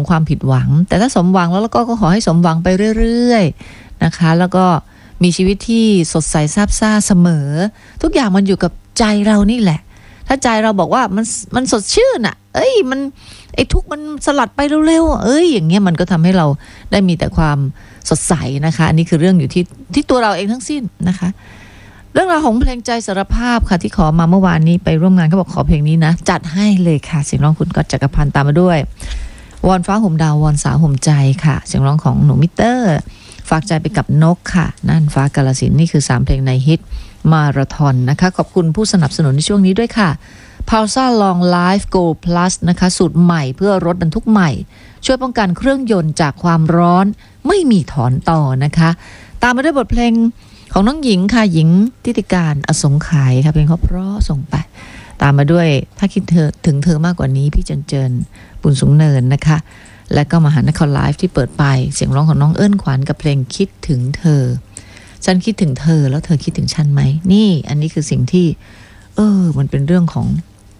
ความผิดหวังแต่ถ้าสมหวังแล้วก็ขอให้สมหวังไปเรื่อยๆนะคะแล้วก็มีชีวิตที่สดใสซาบซ่าเสมอทุกอย่างมันอยู่กับใจเรานี่แหละถ้าใจเราบอกว่ามันสดชื่นอ่ะมันไอ้ทุกข์มันสลัดไปเร็วๆอย่างเงี้ยมันก็ทำให้เราได้มีแต่ความสดใสนะคะอันนี้คือเรื่องอยู่ที่ตัวเราเองทั้งสิ้นนะคะเรื่องราวของเพลงใจสารภาพค่ะที่ขอมาเมื่อวานนี้ไปร่วมงานเขาบอกขอเพลงนี้นะจัดให้เลยค่ะเสียงร้องคุณก๊อตจักรพันธ์ตามมาด้วยวอนฟ้าห่มดาววอนสาวห่มใจค่ะเสียงร้องของหนูมิเตอร์ฝากใจไปกับนกค่ะน่านฟ้ากาฬสินธุ์นี่คือ3เพลงในฮิตมาราธอนนะคะขอบคุณผู้สนับสนุนในช่วงนี้ด้วยค่ะ Pulsar Long Life Gold Plus นะคะสูตรใหม่เพื่อรถบรรทุกใหม่ช่วยป้องกันเครื่องยนต์จากความร้อนไม่มีถอนต่อนะคะตามมาด้วยบทเพลงของน้องหญิงค่ะหญิงทิติการอสงไขยค่ะเพลงเพราะส่งไปตามมาด้วยถ้าคิดถึงเธอมากกว่านี้พี่เจินบุญสูงเนินนะคะและก็มหานครไลฟ์ที่เปิดไปเสียงร้องของน้องเอิ้นขวัญกับเพลงคิดถึงเธอฉันคิดถึงเธอแล้วเธอคิดถึงฉันไหมนี่อันนี้คือสิ่งที่มันเป็นเรื่องของ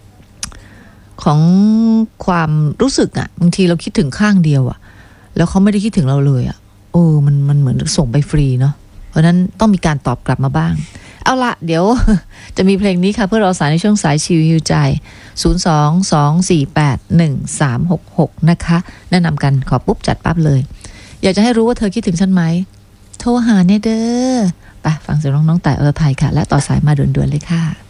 ความรู้สึกอ่ะบางทีเราคิดถึงข้างเดียวอ่ะแล้วเขาไม่ได้คิดถึงเราเลยอ่ะมันเหมือนส่งไปฟรีเนาะเพราะนั้นต้องมีการตอบกลับมาบ้างเอาละเดี๋ยว จะมีเพลงนี้ค่ะเพื่อเราสายในช่วงสายชิวฮิวใจ022481366นะคะแนะนำกันขอปุ๊บจัดปั๊บเลยอยากจะให้รู้ว่าเธอคิดถึงฉันไหมโทรหาเนี่ยเด้อไปฟังเสียงน้องแต่อรไทยค่ะและต่อสายมาด่วนๆเลยค่ะ